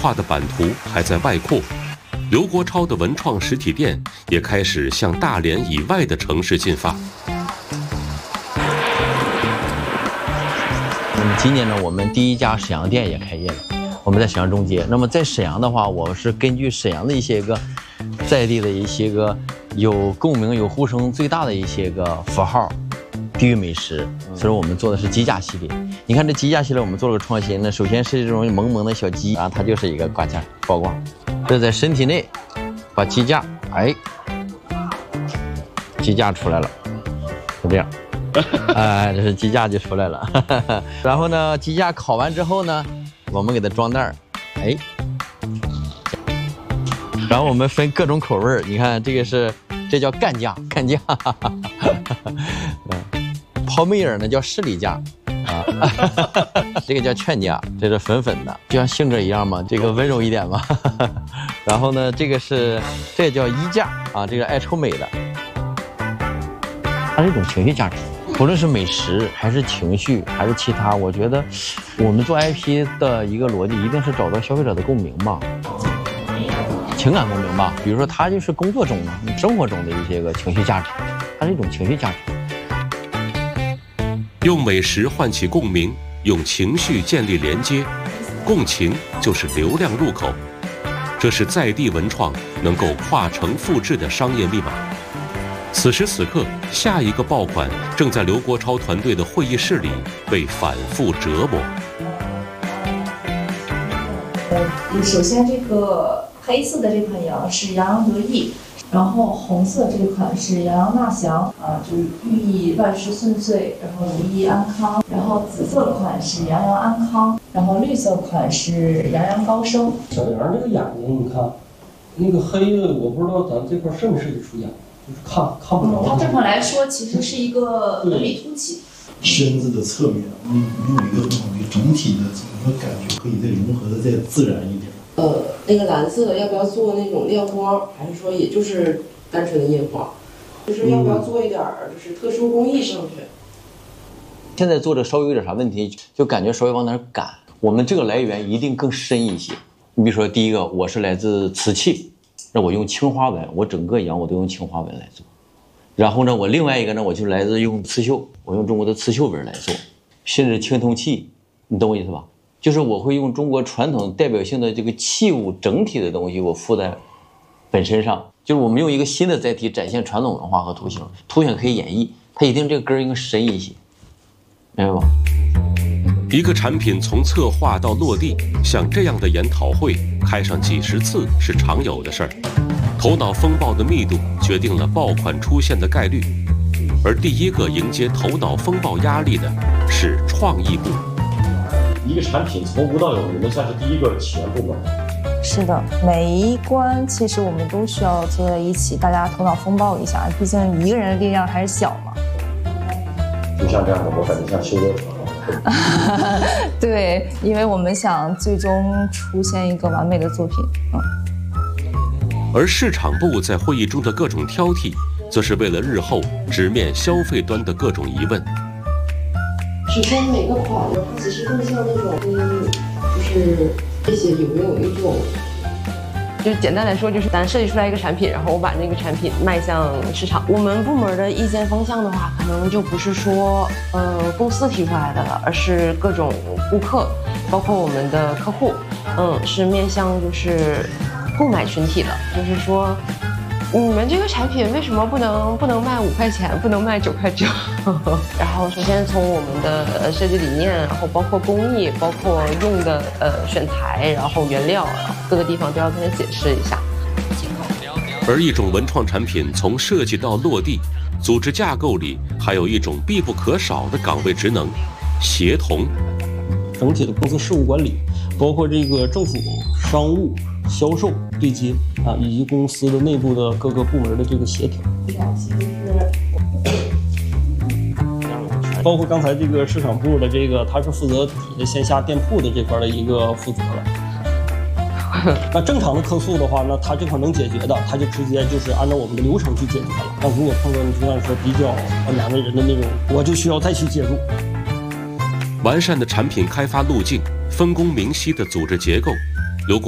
划的版图还在外扩，刘国超的文创实体店也开始向大连以外的城市进发。 今年呢，我们第一家沈阳店也开业了，我们在沈阳中街。那么在沈阳的话，我是根据沈阳的一些个在地的一些个有共鸣、有呼声最大的一些个符号、地域美食，所以我们做的是鸡架系列。你看这鸡架系列，我们做了个创新呢，首先是这种萌萌的小鸡啊，它就是一个挂件曝光，这在身体内把鸡架，哎，鸡架出来了，就这样。哎，这是鸡架就出来了。然后呢，鸡架烤完之后呢，我们给它装袋儿，哎，然后我们分各种口味儿。你看这个是，这叫干架，抛媚眼呢叫士力架啊，这个叫劝架，这是粉粉的，就像性质一样嘛，这个温柔一点嘛。然后呢，这个叫衣架啊，这个爱臭美的，它是一种情绪价值。不论是美食还是情绪还是其他，我觉得我们做 IP 的一个逻辑一定是找到消费者的共鸣吧，情感共鸣吧。比如说它就是工作中的、生活中的一些个情绪价值，它是一种情绪价值。 用美食唤起共鸣，用情绪建立连接，共情就是流量入口。这是在地文创能够跨城复制的商业密码。此时此刻，下一个爆款正在刘国超团队的会议室里被反复折磨。 首先这个黑色的这款羊是洋洋得意，然后红色这款是洋洋纳祥啊，就是寓意万事顺遂，然后如意安康。然后紫色款是洋洋安康，然后绿色款是洋洋高升。 小羊这个眼睛，你看那个黑的，我不知道咱这块是不是一出眼。就是看不着。 它正常来说，其实是一个纹理凸起。 身子的侧面，没有一个整体的怎么说感觉，可以再融合的再自然一点。 那个蓝色要不要做那种亮光，还是说也就是单纯的印花？就是要不要做一点就是特殊工艺上去？ 现在做的稍微有点啥问题，就感觉稍微往哪儿赶。我们这个来源一定更深一些。你比如说，第一个，我是来自瓷器。那我用青花纹，我整个羊我都用青花纹来做。然后呢，我另外一个呢，我就来自用刺绣，我用中国的刺绣纹来做，甚至青铜器，你懂我意思吧？就是我会用中国传统代表性的这个器物整体的东西，我附在本身上，就是我们用一个新的载体展现传统文化和图形，图形可以演绎，它一定这个根应该深一些，明白吧？ 一个产品从策划到落地，像这样的研讨会开上几十次是常有的事儿。头脑风暴的密度决定了爆款出现的概率，而第一个迎接头脑风暴压力的是创意部。 一个产品从无到有，你们算是第一个起源部门。 是的，每一关其实我们都需要坐在一起，大家头脑风暴一下，毕竟一个人的力量还是小嘛。 就像这样的，我感觉像修罗场。 对，因为我们想最终出现一个完美的作品。 而市场部在会议中的各种挑剔，则是为了日后直面消费端的各种疑问。 首先，每个款它其实更像那种，就是这些有没有一种， 就简单来说，就是咱设计出来一个产品，然后我把那个产品卖向市场。我们部门的意见方向的话，可能就不是说公司提出来的了，而是各种顾客，包括我们的客户，是面向就是购买群体的，就是说，你们这个产品为什么不能卖5块钱，不能卖9块9？然后首先从我们的设计理念，然后包括工艺，包括用的选材，然后原料，然后各个地方都要跟他解释一下。 而一种文创产品从设计到落地，组织架构里还有一种必不可少的岗位职能——协同。 整体的公司事务管理，包括这个政府、商务、销售对接啊，以及公司的内部的各个部门的这个协调。包括刚才这个市场部的这个，他是负责底下线下店铺的这块的一个负责了。那正常的客诉的话，那他这块能解决的，他就直接就是按照我们的流程去解决了。那如果碰到你就像说比较难为人的那种，我就需要再去介入。 完善的产品开发路径，分工明晰的组织结构，